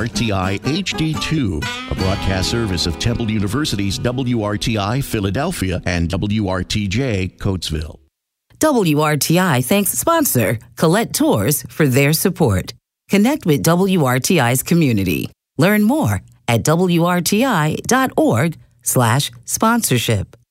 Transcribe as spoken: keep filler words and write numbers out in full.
R T I H D two, a broadcast service of Temple University's W R T I Philadelphia and W R T J Coatesville. W R T I thanks sponsor Colette Tours for their support. Connect with W R T I's community. Learn more at W R T I dot org slash sponsorship.